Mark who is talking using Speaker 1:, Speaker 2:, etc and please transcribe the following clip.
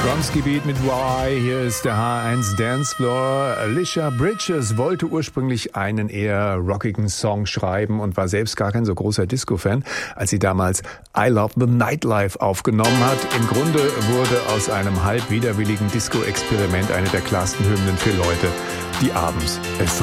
Speaker 1: Bronski-Beat mit Why. Hier ist der H1 Dancefloor. Alicia Bridges wollte ursprünglich einen eher rockigen Song schreiben und war selbst gar kein so großer Disco-Fan, als sie damals I Love the Nightlife aufgenommen hat. Im Grunde wurde aus einem halb widerwilligen Disco-Experiment eine der klarsten Hymnen für Leute, die abends es